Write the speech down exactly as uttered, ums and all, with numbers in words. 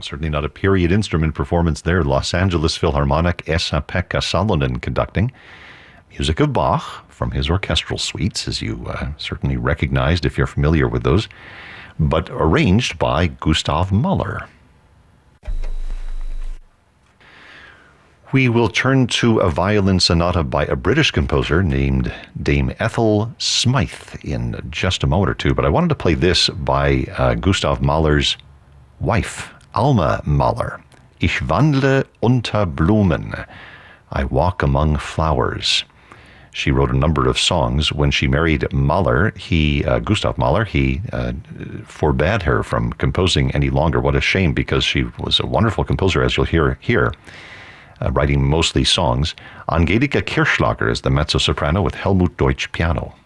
Certainly not a period instrument performance there. Los Angeles Philharmonic, Esa-Pekka Salonen conducting. Music of Bach from his orchestral suites, as you uh, certainly recognized if you're familiar with those, but arranged by Gustav Mahler. We will turn to a violin sonata by a British composer named Dame Ethel Smythe in just a moment or two, but I wanted to play this by uh, Gustav Mahler's wife, Alma Mahler. Ich wandle unter Blumen. I walk among flowers. She wrote a number of songs. When she married Mahler, he, uh, Gustav Mahler, he uh, forbade her from composing any longer. What a shame, because she was a wonderful composer, as you'll hear here. Uh, writing mostly songs. Angelika Kirchschlager is the mezzo-soprano with Helmut Deutsch piano.